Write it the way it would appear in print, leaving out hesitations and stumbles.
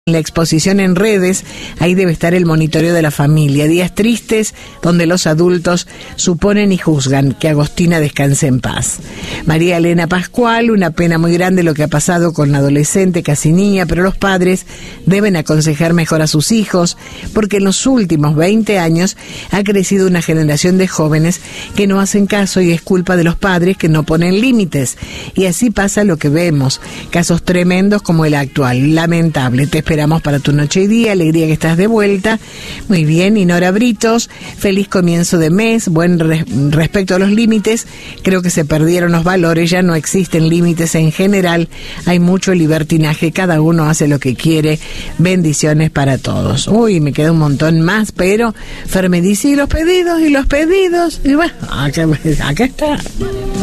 La exposición en redes, ahí debe estar el monitoreo de la familia. Días tristes donde los adultos suponen y juzgan. Que Agostina descanse en paz. María Elena Pascual, una pena muy grande lo que ha pasado con la adolescente, casi niña, pero los padres deben aconsejar mejor a sus hijos, porque en los últimos 20 años ha crecido una generación de jóvenes que no hacen caso y es culpa de los padres que no ponen límites. Y así pasa lo que vemos, casos tremendos como el actual, lamentable. Te esperamos para tu noche y día, alegría que estás de vuelta. Muy bien, y Nora Britos, feliz comienzo de mes. Respecto a los límites, creo que se perdieron los valores, ya no existen límites en general, hay mucho libertinaje, cada uno hace lo que quiere. Bendiciones para todos. Uy, me queda un montón más, pero Fer me dice, y los pedidos, y bueno, acá está.